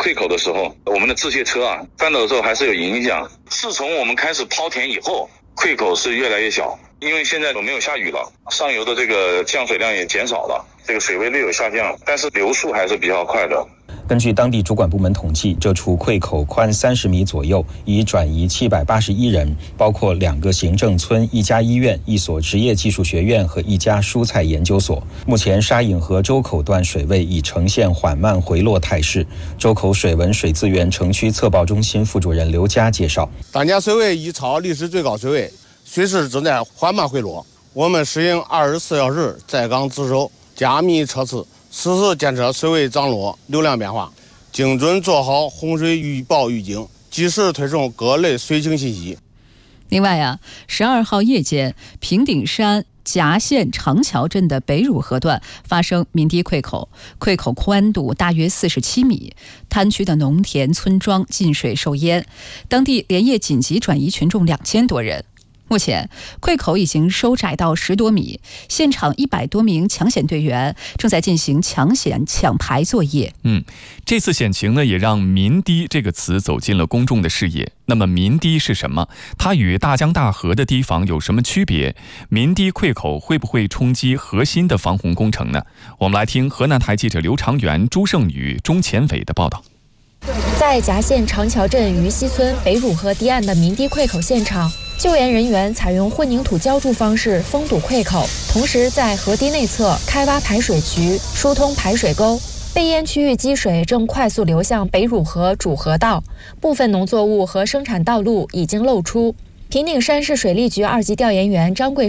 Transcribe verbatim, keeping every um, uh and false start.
溃口的时候，我们的制卸车啊翻斗的时候还是有影响。自从我们开始抛田以后，溃口是越来越小，因为现在都没有下雨了，上游的这个降水量也减少了，这个水位略有下降，但是流速还是比较快的。 根据当地主管部门统计，这处溃口宽三十米左右，已转移七百八十一人，包括两个行政村、一家医院、一所职业技术学院和一家蔬菜研究所。目前沙引河周口段水位已呈现缓慢回落态势。周口水文水资源城区测报中心副主任刘佳介绍， 当前水位已超历史最高水位，水势正在缓慢回落。我们实行二十四小时在岗值守，加密测试，实时监测水位涨落、流量变化，精准做好洪水预报预警，及时推送各类水情信息。 另外啊，十二号夜间，平顶山夹县长桥镇的北汝河段发生民堤溃口，溃口宽度大约四十七米，滩区的农田村庄进水受淹，当地连夜紧急转移群众两千多人。目前，溃口已经收窄到十多米，现场一百多名抢险队员正在进行抢险抢排作业。 嗯，这次险情呢，也让民堤这个词走进了公众的视野。那么，民堤是什么？它与大江大河的堤防有什么区别？民堤溃口会不会冲击核心的防洪工程呢？我们来听河南台记者刘长元、朱胜宇、钟前伟的报道。 在夹县长桥镇于西村北汝河堤岸的民堤溃口现场，救援人员采用混凝土浇筑方式封堵溃口，同时在河堤内侧开挖排水渠，疏通排水沟。被淹区域积水正快速流向北汝河主河道，部分农作物和生产道路已经露出。平顶山市水利局二级调研员张桂